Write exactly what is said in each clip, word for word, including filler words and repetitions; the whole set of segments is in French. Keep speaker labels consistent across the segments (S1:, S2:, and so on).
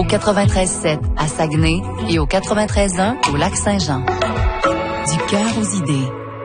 S1: Au quatre-vingt-treize sept à Saguenay et au quatre-vingt-treize un au Lac-Saint-Jean. Du cœur aux idées.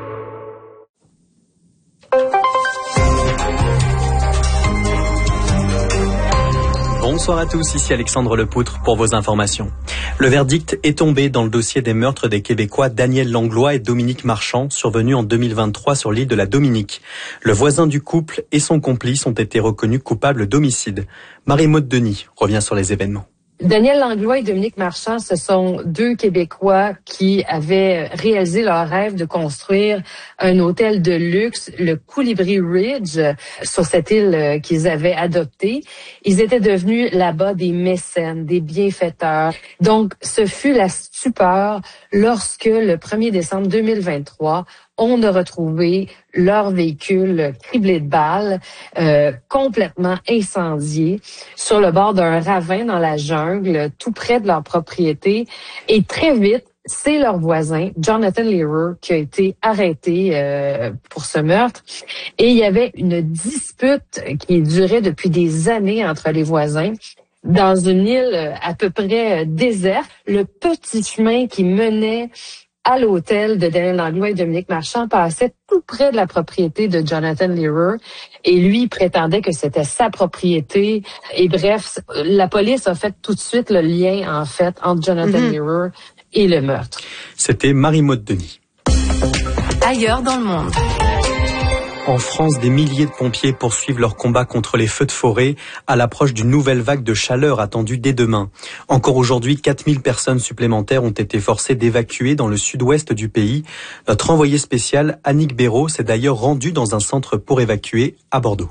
S2: Bonsoir à tous, ici Alexandre Lepoutre pour vos informations. Le verdict est tombé dans le dossier des meurtres des Québécois Daniel Langlois et Dominique Marchand, survenus en deux mille vingt-trois sur l'île de la Dominique. Le voisin du couple et son complice ont été reconnus coupables d'homicide. Marie-Maude Denis revient sur les événements.
S3: Daniel Langlois et Dominique Marchand, ce sont deux Québécois qui avaient réalisé leur rêve de construire un hôtel de luxe, le Colibri Ridge, sur cette île qu'ils avaient adoptée. Ils étaient devenus là-bas des mécènes, des bienfaiteurs. Donc, ce fut la stupeur lorsque, le premier décembre deux mille vingt-trois, on a retrouvé leur véhicule criblé de balles, euh, complètement incendié, sur le bord d'un ravin dans la jungle, tout près de leur propriété. Et très vite, c'est leur voisin, Jonathan Lehrer, qui a été arrêté euh, pour ce meurtre. Et il y avait une dispute qui durait depuis des années entre les voisins. Dans une île à peu près déserte, le petit chemin qui menait à l'hôtel de Daniel Langlois et Dominique Marchand passait tout près de la propriété de Jonathan Lehrer. Et lui prétendait que c'était sa propriété. Et bref, la police a fait tout de suite le lien, en fait, entre Jonathan mm-hmm. Lehrer et le meurtre.
S2: C'était Marie-Maude Denis.
S1: Ailleurs dans le monde.
S2: En France, des milliers de pompiers poursuivent leur combat contre les feux de forêt à l'approche d'une nouvelle vague de chaleur attendue dès demain. Encore aujourd'hui, quatre mille personnes supplémentaires ont été forcées d'évacuer dans le sud-ouest du pays. Notre envoyé spécial, Annick Béraud, s'est d'ailleurs rendue dans un centre pour évacuer à Bordeaux.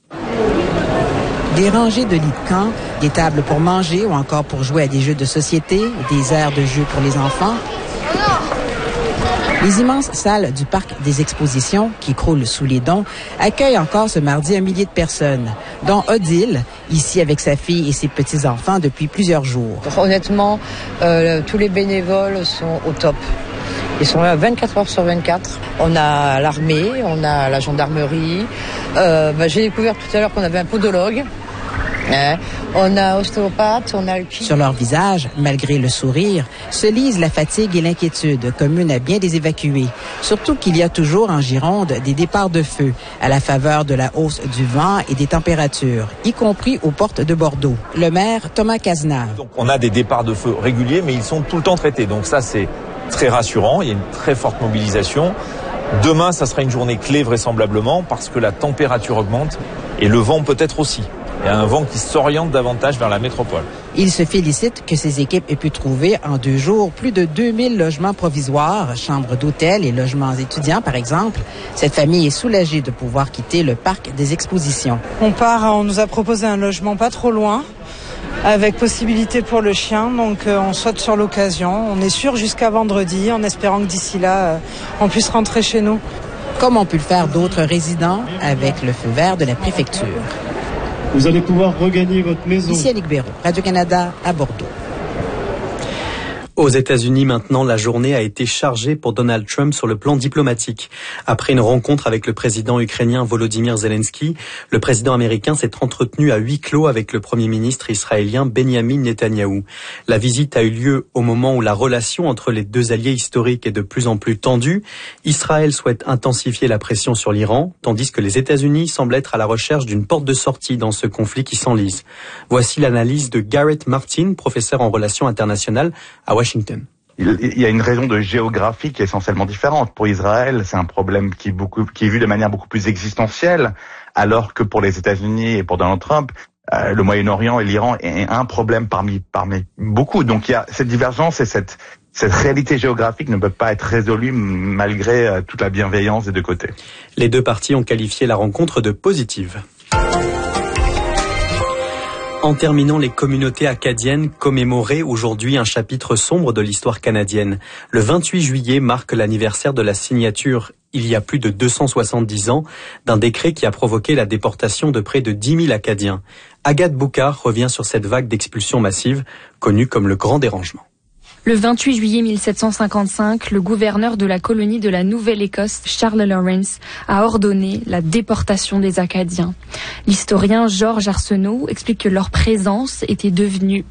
S4: Des rangées de lits de camp, des tables pour manger ou encore pour jouer à des jeux de société, des aires de jeux pour les enfants. Les immenses salles du parc des expositions, qui croulent sous les dons, accueillent encore ce mardi un millier de personnes, dont Odile, ici avec sa fille et ses petits-enfants depuis plusieurs jours.
S5: Honnêtement, euh, tous les bénévoles sont au top. Ils sont là vingt-quatre heures sur vingt-quatre. On a l'armée, on a la gendarmerie. Euh, bah, j'ai découvert tout à l'heure qu'on avait un podologue. Hein? On a ostéopathe, on a le...
S4: Sur leur visage, malgré le sourire, se lisent la fatigue et l'inquiétude commune à bien des évacués. Surtout qu'il y a toujours en Gironde des départs de feu, à la faveur de la hausse du vent et des températures, y compris aux portes de Bordeaux. Le maire, Thomas Cazenave.
S6: Donc on a des départs de feu réguliers, mais ils sont tout le temps traités. Donc ça, c'est très rassurant. Il y a une très forte mobilisation. Demain, ça sera une journée clé vraisemblablement parce que la température augmente et le vent peut-être aussi. Il y a un vent qui s'oriente davantage vers la métropole.
S4: Il se félicite que ces équipes aient pu trouver en deux jours plus de deux mille logements provisoires, chambres d'hôtel et logements étudiants par exemple. Cette famille est soulagée de pouvoir quitter le parc des expositions.
S7: On part, on nous a proposé un logement pas trop loin, avec possibilité pour le chien, donc euh, on saute sur l'occasion. On est sûr jusqu'à vendredi, en espérant que d'ici là, euh, on puisse rentrer chez nous.
S4: Comme ont pu le faire d'autres résidents avec le feu vert de la préfecture.
S8: Vous allez pouvoir regagner votre maison.
S4: Ici Annick Béraud, Radio-Canada à Bordeaux.
S2: Aux États-Unis, maintenant, la journée a été chargée pour Donald Trump sur le plan diplomatique. Après une rencontre avec le président ukrainien Volodymyr Zelensky, le président américain s'est entretenu à huis clos avec le premier ministre israélien Benyamin Netanyahou. La visite a eu lieu au moment où la relation entre les deux alliés historiques est de plus en plus tendue. Israël souhaite intensifier la pression sur l'Iran, tandis que les États-Unis semblent être à la recherche d'une porte de sortie dans ce conflit qui s'enlise. Voici l'analyse de Garrett Martin, professeur en relations internationales à Washington. Washington.
S9: Il y a une raison de géographie qui est essentiellement différente. Pour Israël, c'est un problème qui est, beaucoup, qui est vu de manière beaucoup plus existentielle, alors que pour les États-Unis et pour Donald Trump, euh, le Moyen-Orient et l'Iran est un problème parmi, parmi beaucoup. Donc il y a cette divergence et cette, cette réalité géographique ne peut pas être résolue malgré euh, toute la bienveillance des deux côtés.
S2: Les deux parties ont qualifié la rencontre de positive. En terminant, les communautés acadiennes commémoraient aujourd'hui un chapitre sombre de l'histoire canadienne. Le vingt-huit juillet marque l'anniversaire de la signature, il y a plus de deux cent soixante-dix ans, d'un décret qui a provoqué la déportation de près de dix mille Acadiens. Agathe Boucard revient sur cette vague d'expulsion massive, connue comme le Grand Dérangement.
S10: Le vingt-huit juillet mille sept cent cinquante-cinq, le gouverneur de la colonie de la Nouvelle-Écosse, Charles Lawrence, a ordonné la déportation des Acadiens. L'historien Georges Arsenault explique que leur présence était devenue